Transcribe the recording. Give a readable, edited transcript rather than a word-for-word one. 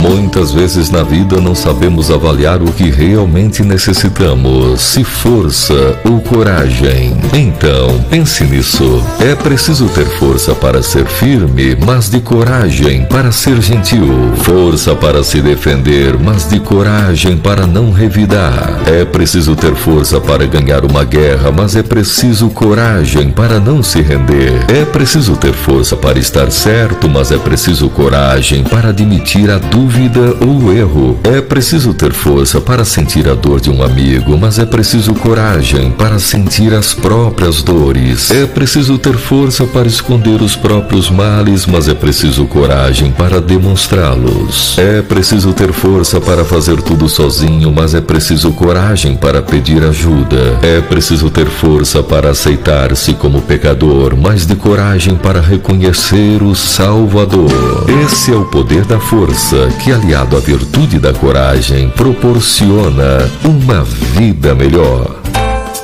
Muitas vezes na vida não sabemos avaliar o que realmente necessitamos, se força ou coragem. Então, pense nisso. É preciso ter força para ser firme, mas de coragem para ser gentil. Força para se defender, mas de coragem para não revidar. É preciso ter força para ganhar uma guerra, mas é preciso coragem para não se render. É preciso ter força para estar certo, mas é preciso coragem para admitir a dúvida ou o erro. É preciso ter força para sentir a dor de um amigo, mas é preciso coragem para sentir as próprias dores. É preciso ter força para esconder os próprios males, mas é preciso coragem para demonstrá-los. É preciso ter força para fazer tudo sozinho, mas é preciso coragem para pedir ajuda. É preciso ter força para aceitar-se como pecador, mas de coragem para reconhecer o Salvador. Esse é o poder da força, que aliado à virtude da coragem, proporciona uma vida melhor.